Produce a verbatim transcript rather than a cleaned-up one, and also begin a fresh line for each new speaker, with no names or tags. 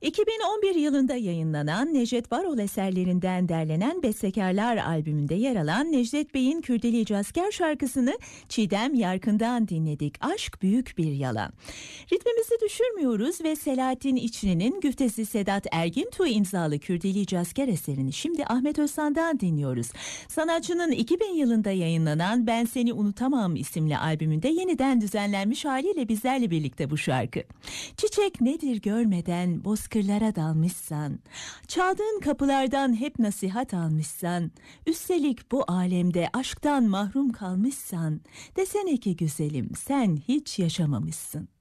iki bin on bir yılında yayınlanan Necdet Varol eserlerinden derlenen Bestekarlar albümünde yer alan Necdet Bey'in Kürdeli Cazker şarkısını Çiğdem Yarkın'dan dinledik. Aşk büyük bir yalan. Ritmimizi düşürmüyoruz ve Selahattin İçri'nin güftesi Sedat Ergintuğ imzalı Kürdeli Cazker eserini şimdi Ahmet Özsan'dan dinliyoruz. Sanatçının iki bin yılında yayınlanan Ben Seni Unutamam isimli albümünde yeniden düzenlenmiş haliyle bizlerle birlikte bu şarkı. Çiçek nedir görmeden bozkırlara dalmışsan, çaldığın kapılardan hep nasihat almışsan, üstelik bu alemde aşktan mahrum kalmışsan, desene ki güzelim sen hiç yaşamamışsın.